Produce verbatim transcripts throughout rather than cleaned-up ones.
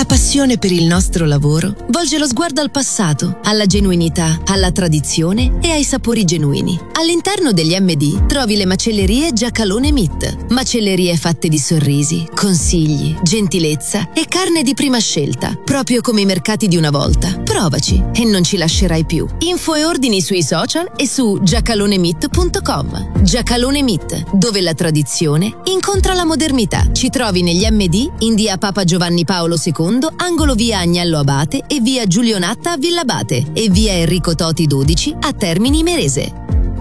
passione per il nostro lavoro volge lo sguardo al passato, alla genuinità, alla tradizione e ai sapori genuini. All'interno degli emme di trovi le macellerie Giacalone Meat. Macellerie fatte di sorrisi, consigli, gentilezza e carne di prima scelta, proprio come i mercati di una volta. Provaci e non ci lascerai più. Info e ordini sui social e su giacalone meat punto com. Giacalone Meat, dove la tradizione incontra la modernità. Ci trovi negli emme di in via Papa Giovanni Paolo secondo, angolo via Agnello Abate e via Giulio Natta a Villabate e via Enrico Toti dodici a Termini Imerese.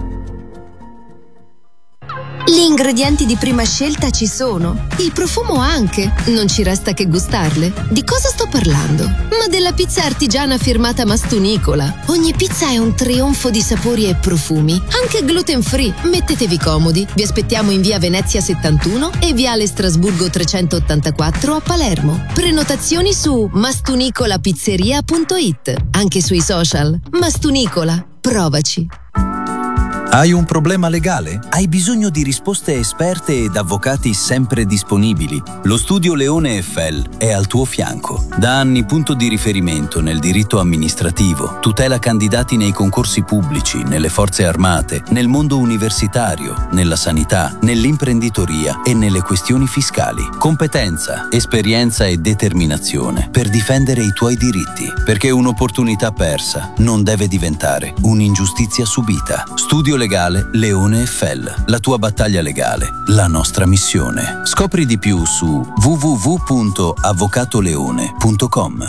Gli ingredienti di prima scelta ci sono, il profumo anche, non ci resta che gustarle. Di cosa sto parlando? Ma della pizza artigiana firmata Mastunicola. Ogni pizza è un trionfo di sapori e profumi, anche gluten free. Mettetevi comodi, vi aspettiamo in via Venezia settantuno e viale Strasburgo trecentottantaquattro a Palermo. Prenotazioni su mastunicolapizzeria punto it, anche sui social. Mastunicola, provaci. Hai un problema legale? Hai bisogno di risposte esperte ed avvocati sempre disponibili? Lo studio Leone e Fel è al tuo fianco. Da anni punto di riferimento nel diritto amministrativo, tutela candidati nei concorsi pubblici, nelle forze armate, nel mondo universitario, nella sanità, nell'imprenditoria e nelle questioni fiscali. Competenza, esperienza e determinazione per difendere i tuoi diritti, perché un'opportunità persa non deve diventare un'ingiustizia subita. Studio legale Leone e Fel, la tua battaglia legale, la nostra missione. Scopri di più su w w w punto avvocatoleone punto com.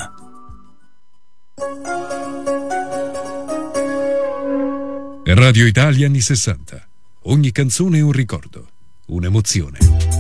Radio Italia anni sessanta. Ogni canzone è un ricordo, un'emozione.